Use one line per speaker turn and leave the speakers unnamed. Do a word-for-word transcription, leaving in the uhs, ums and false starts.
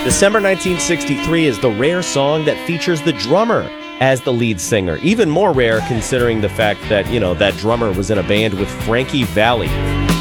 December nineteen sixty-three is the rare song that features the drummer as the lead singer. Even more rare considering the fact that, you know, that drummer was in a band with Frankie Valli.